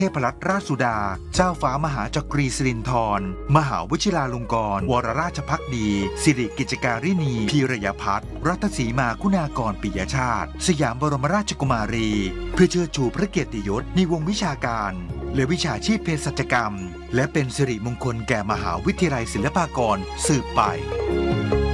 เทพรัตนราชสุดาเจ้าฟ้ามหาจักรีสิรินธรมหาวชิราลงกรณ์วรราชภักดีสิริกิจการินีพีรยพัฒน์รัตสีมาคุณากรปิยชาติสยามบรมราชกุมารีเพื่อเชิดชูพระเกียรติยศในวงวิชาการและวิชาชีพเภสัชกรรมและเป็นสิริมงคลแก่มหาวิทยาลัยศิลปากรสืบไป